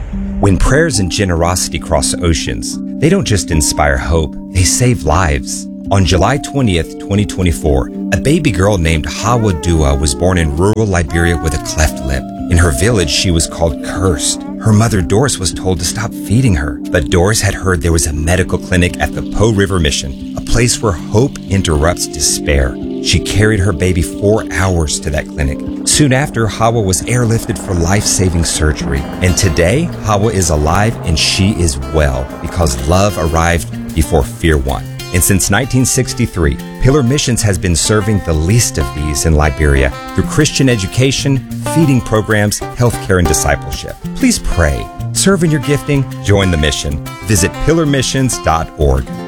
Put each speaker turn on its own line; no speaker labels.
When prayers and generosity cross oceans, they don't just inspire hope, they save lives. On July 20th, 2024, a baby girl named Hawa Dua was born in rural Liberia with a cleft lip. In her village, she was called cursed. Her mother, Doris, was told to stop feeding her. But Doris had heard there was a medical clinic at the Po River Mission, a place where hope interrupts despair. She carried her baby 4 hours to that clinic. Soon after, Hawa was airlifted for life-saving surgery. And today, Hawa is alive and she is well because love arrived before fear won. And since 1963, Pillar Missions has been serving the least of these in Liberia through Christian education, feeding programs, healthcare, and discipleship. Please pray. Serve in your gifting. Join the mission. Visit pillarmissions.org.